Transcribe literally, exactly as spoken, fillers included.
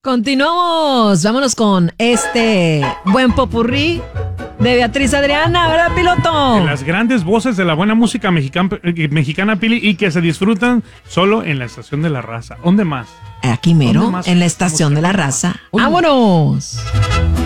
Continuamos, vámonos con este buen popurrí de Beatriz Adriana, ¿verdad, piloto? De las grandes voces de la buena música mexicana, mexicana, Pili, y que se disfrutan solo en la Estación de la Raza. ¿Dónde más? Aquí mero, en la Estación de la Raza. ¡Vámonos!